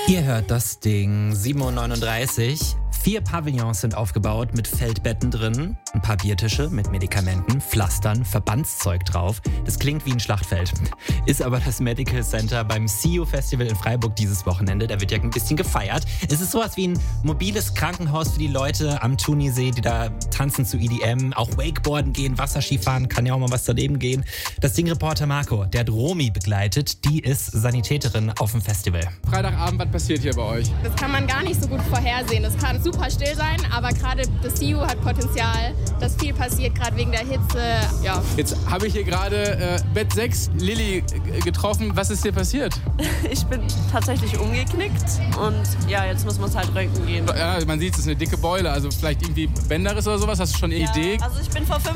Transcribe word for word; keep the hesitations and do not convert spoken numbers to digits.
Ihr hört das Ding, sieben Uhr neununddreißig. Vier Pavillons sind aufgebaut mit Feldbetten drin, ein paar Biertische mit Medikamenten, Pflastern, Verbandszeug drauf. Das klingt wie ein Schlachtfeld. Ist aber das Medical Center beim C E U Festival in Freiburg dieses Wochenende. Da wird ja ein bisschen gefeiert. Es ist sowas wie ein mobiles Krankenhaus für die Leute am Thunisee, die da tanzen zu E D M, auch Wakeboarden gehen, Wasserski fahren, kann ja auch mal was daneben gehen. Das Ding-Reporter Marco, der hat Romy begleitet, die ist Sanitäterin auf dem Festival. Freitagabend, was passiert hier bei euch? Das kann man gar nicht so gut vorhersehen. Das kann super still sein, aber gerade das C E U hat Potenzial, dass viel passiert, gerade wegen der Hitze. Ja. Jetzt habe ich hier gerade äh, Bett sechs Lilly äh, getroffen. Was ist hier passiert? Ich bin tatsächlich umgeknickt und ja, jetzt muss man es halt röntgen gehen. Ja, man sieht, es ist eine dicke Beule, also vielleicht irgendwie Bänderriss oder sowas. Hast du schon eine ja, Idee? Also ich bin vor fünf